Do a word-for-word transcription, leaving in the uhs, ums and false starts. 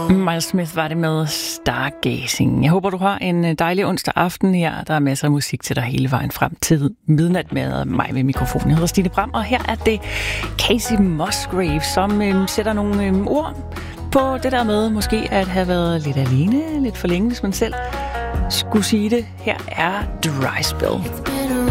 Miles Smith var det med Stargazing. Jeg håber, du har en dejlig onsdag aften her. Der er masser af musik til dig hele vejen frem til midnat med mig ved mikrofonen. Jeg hedder Stine Bram, og her er det Casey Musgrave, som øhm, sætter nogle øhm, ord på det der med måske at have været lidt alene, lidt for længe, hvis man selv skulle sige det. Her er Dry Spell.